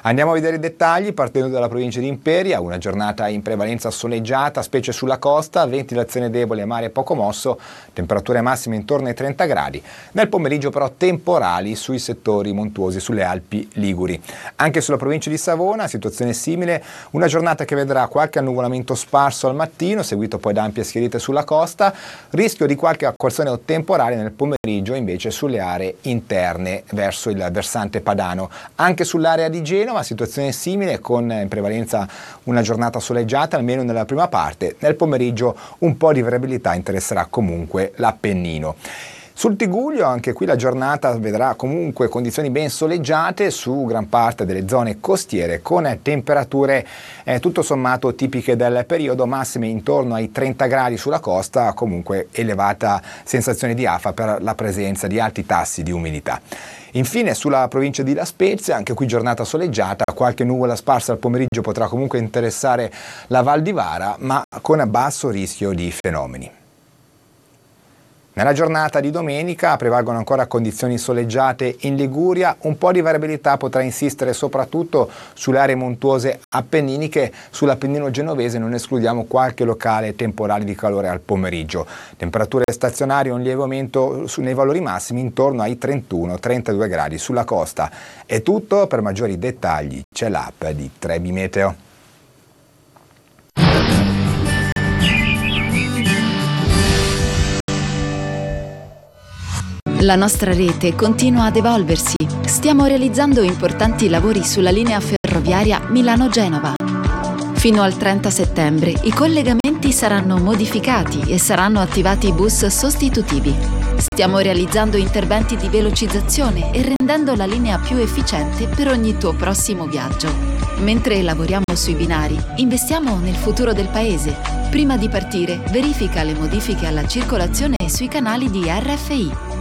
Andiamo a vedere i dettagli partendo dalla provincia di Imperia, una giornata in prevalenza soleggiata, specie sulla costa, ventilazione debole, mare poco mosso, temperature massime intorno ai 30 gradi. Nel pomeriggio però temporali sui settori montuosi, sulle Alpi Liguri. Anche sulla provincia di Savona, situazione simile, una giornata che vedrà qualche annuvolamento sparso al mattino, seguito poi da ampie schiarite sulla costa, rischio di qualche acquazzone temporale nel pomeriggio invece sulle aree interne verso il versante padano. Anche sull'area di Genova, situazione simile con in prevalenza una giornata soleggiata almeno nella prima parte, nel pomeriggio un po' di variabilità interesserà comunque l'Appennino. Sul Tigullio anche qui la giornata vedrà comunque condizioni ben soleggiate su gran parte delle zone costiere con temperature tutto sommato tipiche del periodo, massime intorno ai 30 gradi sulla costa, comunque elevata sensazione di afa per la presenza di alti tassi di umidità. Infine sulla provincia di La Spezia, anche qui giornata soleggiata, qualche nuvola sparsa al pomeriggio potrà comunque interessare la Val di Vara, ma con basso rischio di fenomeni. Nella giornata di domenica prevalgono ancora condizioni soleggiate in Liguria, un po' di variabilità potrà insistere soprattutto sulle aree montuose appenniniche, sull'Appennino genovese non escludiamo qualche locale temporale di calore al pomeriggio. Temperature stazionarie, un lieve aumento nei valori massimi intorno ai 31-32 gradi sulla costa. È tutto, per maggiori dettagli c'è l'app di Trebi Meteo. La nostra rete continua ad evolversi. Stiamo realizzando importanti lavori sulla linea ferroviaria Milano-Genova. Fino al 30 settembre i collegamenti saranno modificati e saranno attivati bus sostitutivi. Stiamo realizzando interventi di velocizzazione e rendendo la linea più efficiente per ogni tuo prossimo viaggio. Mentre lavoriamo sui binari, investiamo nel futuro del paese. Prima di partire, verifica le modifiche alla circolazione sui canali di RFI.